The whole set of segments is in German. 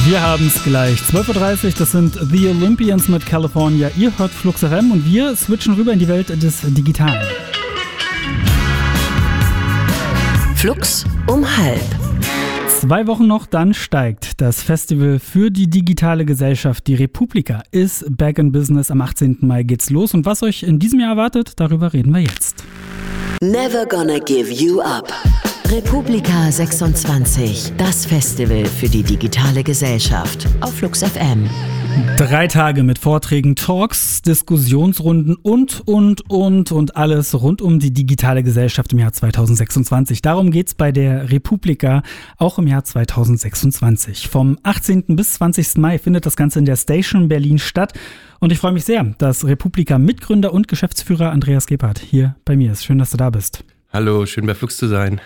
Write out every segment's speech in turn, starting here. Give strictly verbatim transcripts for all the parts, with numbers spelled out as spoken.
Wir haben es gleich. zwölf Uhr dreißig, das sind The Olympians mit California. Ihr hört Flux F M und wir switchen rüber in die Welt des Digitalen. Flux um halb. Zwei Wochen noch, dann steigt das Festival für die digitale Gesellschaft. Die Republika ist back in business. Am achtzehnten Mai geht's los. Und was euch in diesem Jahr erwartet, darüber reden wir jetzt. Never gonna give you up. Republika sechsundzwanzig, das Festival für die digitale Gesellschaft auf Flux F M. Drei Tage mit Vorträgen, Talks, Diskussionsrunden und, und, und und alles rund um die digitale Gesellschaft im Jahr zweitausendsechsundzwanzig. Darum geht's bei der Republika auch im Jahr zweitausendsechsundzwanzig. Vom achtzehnten bis zwanzigsten Mai findet das Ganze in der Station Berlin statt. Und ich freue mich sehr, dass Republika-Mitgründer und Geschäftsführer Andreas Gebhardt hier bei mir ist. Schön, dass du da bist. Hallo, schön bei Flux zu sein.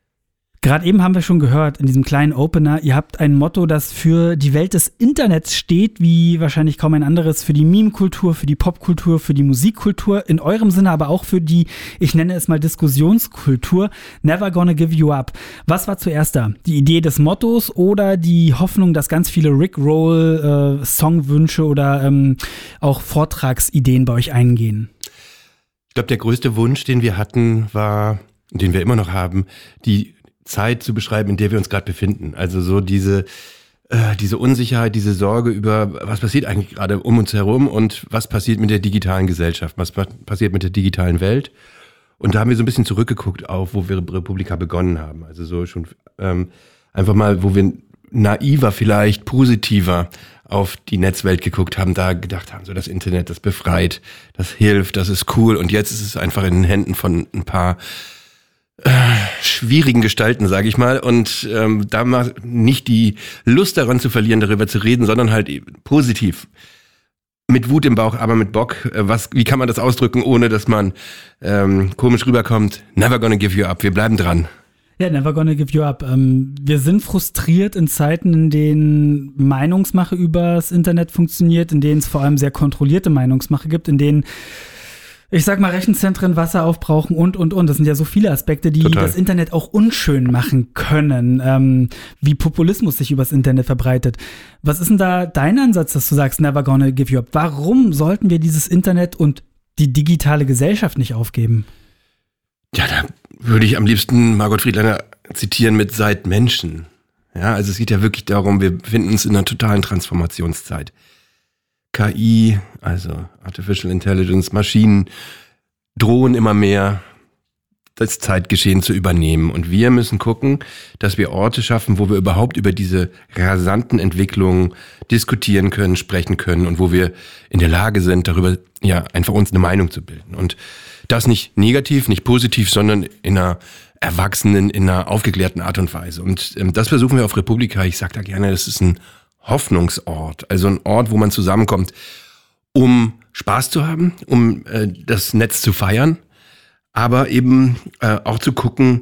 Gerade eben haben wir schon gehört in diesem kleinen Opener, ihr habt ein Motto, das für die Welt des Internets steht, wie wahrscheinlich kaum ein anderes, für die Meme-Kultur, für die Popkultur, für die Musikkultur, in eurem Sinne aber auch für die, ich nenne es mal Diskussionskultur, Never Gonna Give You Up. Was war zuerst da? Die Idee des Mottos oder die Hoffnung, dass ganz viele Rickroll, äh, Songwünsche oder ähm, auch Vortragsideen bei euch eingehen? Ich glaube, der größte Wunsch, den wir hatten, war, den wir immer noch haben, die Zeit zu beschreiben, in der wir uns gerade befinden. Also so diese äh, diese Unsicherheit, diese Sorge über, was passiert eigentlich gerade um uns herum und was passiert mit der digitalen Gesellschaft, was passiert mit der digitalen Welt. Und da haben wir so ein bisschen zurückgeguckt auf, wo wir Republika begonnen haben. Also so schon ähm, einfach mal, wo wir naiver vielleicht, positiver auf die Netzwelt geguckt haben, da gedacht haben, so das Internet, das befreit, das hilft, das ist cool. Und jetzt ist es einfach in den Händen von ein paar Äh, schwierigen Gestalten, sage ich mal, und ähm, da mal nicht die Lust daran zu verlieren, darüber zu reden, sondern halt positiv. Mit Wut im Bauch, aber mit Bock. Äh, was, wie kann man das ausdrücken, ohne dass man ähm, komisch rüberkommt? Never gonna give you up, wir bleiben dran. Ja, never gonna give you up. Ähm, wir sind frustriert in Zeiten, in denen Meinungsmache übers Internet funktioniert, in denen es vor allem sehr kontrollierte Meinungsmache gibt, in denen ich sag mal, Rechenzentren Wasser aufbrauchen und, und, und. Das sind ja so viele Aspekte, die Total. Das Internet auch unschön machen können, ähm, wie Populismus sich übers Internet verbreitet. Was ist denn da dein Ansatz, dass du sagst, never gonna give you up? Warum sollten wir dieses Internet und die digitale Gesellschaft nicht aufgeben? Ja, da würde ich am liebsten Margot Friedlander zitieren mit "Seid Menschen". Ja, also es geht ja wirklich darum, wir befinden uns in einer totalen Transformationszeit. K I, also Artificial Intelligence, Maschinen drohen immer mehr, das Zeitgeschehen zu übernehmen. Und wir müssen gucken, dass wir Orte schaffen, wo wir überhaupt über diese rasanten Entwicklungen diskutieren können, sprechen können und wo wir in der Lage sind, darüber ja einfach uns eine Meinung zu bilden. Und das nicht negativ, nicht positiv, sondern in einer erwachsenen, in einer aufgeklärten Art und Weise. Und ähm, das versuchen wir auf Republika. Ich sage da gerne, das ist ein Hoffnungsort, also ein Ort, wo man zusammenkommt, um Spaß zu haben, um äh, das Netz zu feiern, aber eben äh, auch zu gucken,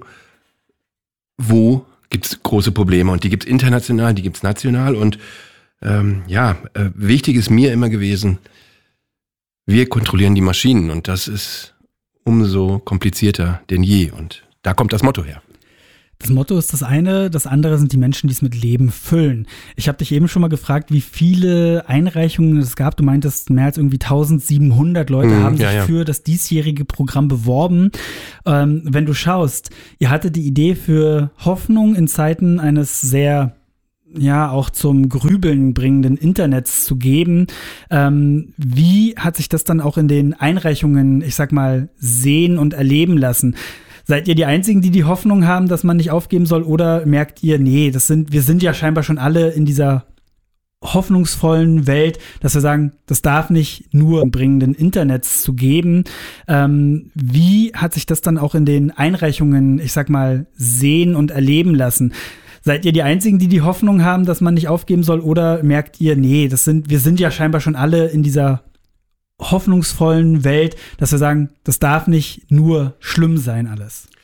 wo gibt's große Probleme, und die gibt's international, die gibt's national, und ähm, ja, äh, wichtig ist mir immer gewesen, wir kontrollieren die Maschinen, und das ist umso komplizierter denn je, und da kommt das Motto her. Das Motto ist das eine, das andere sind die Menschen, die es mit Leben füllen. Ich habe dich eben schon mal gefragt, wie viele Einreichungen es gab. Du meintest, mehr als irgendwie eintausendsiebenhundert Leute mm, haben sich ja, ja. für das diesjährige Programm beworben. Ähm, wenn du schaust, ihr hattet die Idee für Hoffnung in Zeiten eines sehr, ja, auch zum Grübeln bringenden Internets zu geben. Ähm, wie hat sich das dann auch in den Einreichungen, ich sag mal, sehen und erleben lassen? Seid ihr die Einzigen, die die Hoffnung haben, dass man nicht aufgeben soll, oder merkt ihr, nee, das sind, wir sind ja scheinbar schon alle in dieser hoffnungsvollen Welt, dass wir sagen, das darf nicht nur bringenden Internets zu geben. Ähm, wie hat sich das dann auch in den Einreichungen, ich sag mal, sehen und erleben lassen? Seid ihr die Einzigen, die die Hoffnung haben, dass man nicht aufgeben soll, oder merkt ihr, nee, das sind, wir sind ja scheinbar schon alle in dieser hoffnungsvollen Welt, dass wir sagen, das darf nicht nur schlimm sein alles?